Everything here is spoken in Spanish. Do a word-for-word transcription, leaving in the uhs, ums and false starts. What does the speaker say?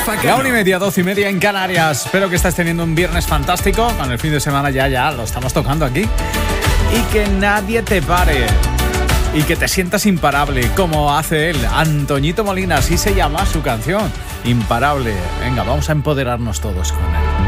La una y media, doce y media en Canarias. Espero que estés teniendo un viernes fantástico. Con el fin de semana ya, ya lo estamos tocando aquí. Y que nadie te pare. Y que te sientas imparable, como hace él, Antoñito Molina. Así se llama su canción, Imparable. Venga, vamos a empoderarnos todos con él.